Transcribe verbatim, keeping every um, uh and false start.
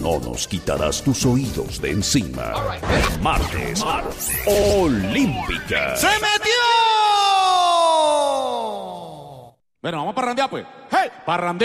no nos quitarás tus oídos de encima. Martes, Olímpica. ¡Se metió! Bueno, vamos a parrandear, pues. ¡Hey! Parrandea.